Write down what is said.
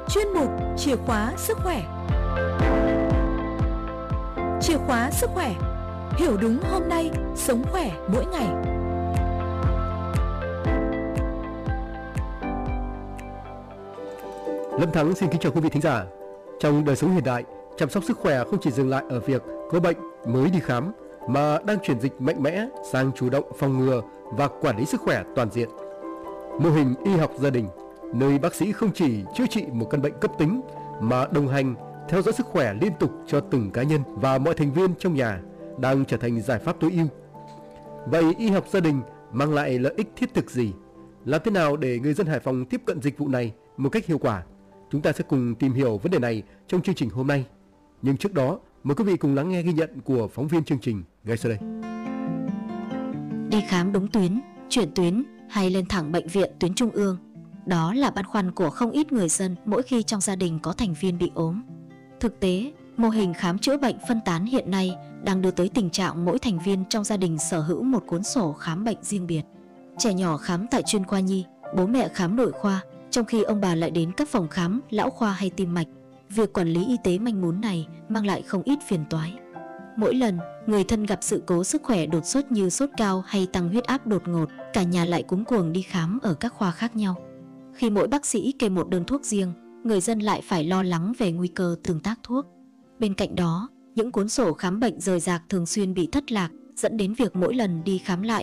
chuyên mục Chìa khóa sức khỏe. Chìa khóa sức khỏe, hiểu đúng hôm nay, sống khỏe mỗi ngày. Lâm Thắng xin kính chào quý vị thính giả. Trong đời sống hiện đại, chăm sóc sức khỏe không chỉ dừng lại ở việc có bệnh mới đi khám, mà đang chuyển dịch mạnh mẽ sang chủ động phòng ngừa và quản lý sức khỏe toàn diện. Mô hình y học gia đình, nơi bác sĩ không chỉ chữa trị một căn bệnh cấp tính mà đồng hành, theo dõi sức khỏe liên tục cho từng cá nhân và mọi thành viên trong nhà, đang trở thành giải pháp tối ưu. Vậy y học gia đình mang lại lợi ích thiết thực gì? Làm thế nào để người dân Hải Phòng tiếp cận dịch vụ này một cách hiệu quả? Chúng ta sẽ cùng tìm hiểu vấn đề này trong chương trình hôm nay. Nhưng trước đó, mời quý vị cùng lắng nghe ghi nhận của phóng viên chương trình ngay sau đây. Đi khám đúng tuyến, chuyển tuyến hay lên thẳng bệnh viện tuyến trung ương, đó là băn khoăn của không ít người dân mỗi khi trong gia đình có thành viên bị ốm. Thực tế, mô hình khám chữa bệnh phân tán hiện nay đang đưa tới tình trạng mỗi thành viên trong gia đình sở hữu một cuốn sổ khám bệnh riêng biệt. Trẻ nhỏ khám tại chuyên khoa nhi, bố mẹ khám nội khoa, trong khi ông bà lại đến các phòng khám lão khoa hay tim mạch. Việc quản lý y tế manh mún này mang lại không ít phiền toái. Mỗi lần người thân gặp sự cố sức khỏe đột xuất như sốt cao hay tăng huyết áp đột ngột, cả nhà lại cuống cuồng đi khám ở các khoa khác nhau. Khi mỗi bác sĩ kê một đơn thuốc riêng, người dân lại phải lo lắng về nguy cơ tương tác thuốc. Bên cạnh đó, những cuốn sổ khám bệnh rời rạc thường xuyên bị thất lạc, dẫn đến việc mỗi lần đi khám lại